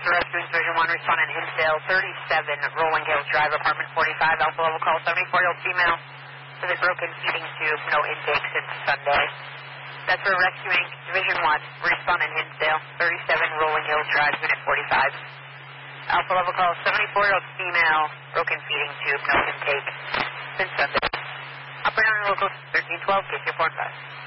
Rescue Division 1, respond in Hinsdale, 37 Rolling Hills Drive, apartment 45, alpha level call, 74-year-old female with a broken feeding tube, no intake since Sunday. That's for Rescuing Division 1, respond in Hinsdale, 37 Rolling Hills Drive, unit 45. Alpha level call, 74-year-old female, broken feeding tube, no intake since Sunday. Operator on local 1312, case report 5.